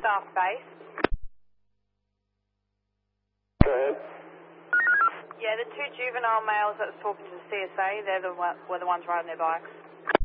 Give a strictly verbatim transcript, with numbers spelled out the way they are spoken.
staff base. Go ahead. Yeah, the two juvenile males that was talking to the C S A, they're the one, were the ones riding their bikes.